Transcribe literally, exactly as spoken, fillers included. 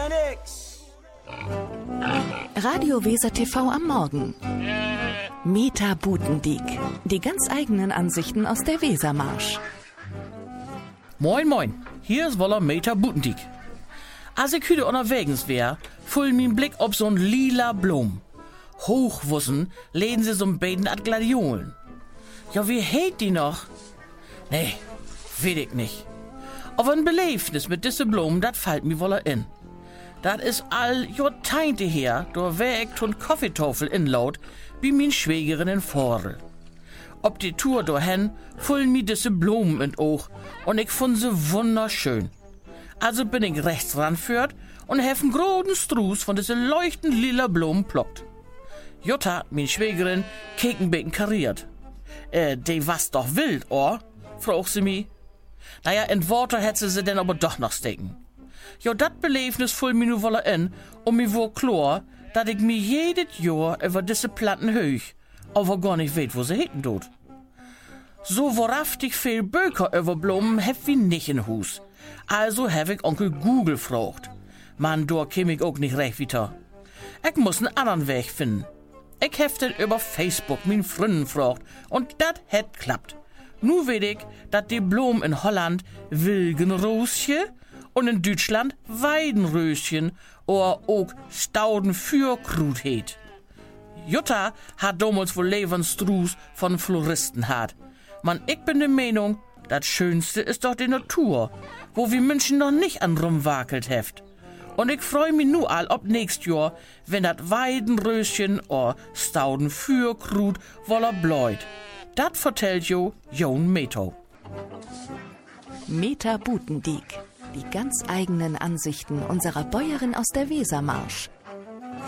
ja nix. Radio Weser T V am Morgen. Meta Butendiek. Die ganz eigenen Ansichten aus der Wesermarsch. Moin, moin. Hier ist Woller Meta Butendiek. Als ich heute unterwegs wär, fuhl mein Blick ob so'n lila Blum. Hochwussen lehnen sie so'n beiden at Gladiolen. Ja, wie heet die noch? Nee, weet ich nicht. Aber ein Beleefnis mit diese Blumen, dat fällt mir woller in. Dat is all Jahrzehnte her, da wär ich ton Kaffeetafel inlaut, wie min Schwägerin in Vorl. Ob die Tour dahin, fullen mir diese Blumen in Oog und ich fand sie wunderschön. Also bin ich rechts ranführt und hef einen großen Struß von diese leuchtend lila Blumen plockt. Jutta, min Schwägerin, keken beten kariert. Äh, die was doch wild, or? Fragt sie mi. Naja, in Worte hätt sie sie denn aber doch noch stecken. Jo, dat Beleefnis full mi nu wolle in, und mi wohl klar, dat ich mi jedes Jahr über diese Platten höch, aber gar nicht weet, wo sie heten tut. So wahrhaftig viel Böker über Blumen hef wie nicht in Hus. Also hef ich Onkel Google gefragt. Man, da käm ich auch nicht recht weiter. Ich muss einen anderen Weg finden. Ich hef den über Facebook min Freunden gefragt, und dat het klappt. Nu weet ich, dat die Blumen in Holland Wilgenröschen und in Deutschland Weidenröschen oder auch Staudenfürkrut heet. Jutta hat damals wohl Lebensstruß von Floristen hat. Man, ich bin der Meinung, das Schönste ist doch die Natur, wo wir Menschen noch nicht an rumwakelt heft. Und ich freu mich nu all ob nächst Jahr, wenn dat Weidenröschen oder Staudenfürkrut woller bläut. Dat vertellt jo Jon Meto. Meta Butendiek. Die ganz eigenen Ansichten unserer Bäuerin aus der Wesermarsch.